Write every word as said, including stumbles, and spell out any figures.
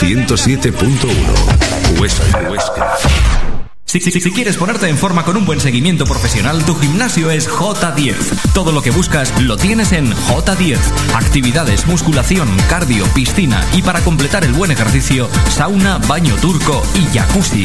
ciento siete punto uno. Huesca, Huesca. Si, si, si quieres ponerte en forma con un buen seguimiento profesional, tu gimnasio es J diez. Todo lo que buscas lo tienes en J diez. Actividades, musculación, cardio, piscina y para completar el buen ejercicio, sauna, baño turco y jacuzzi.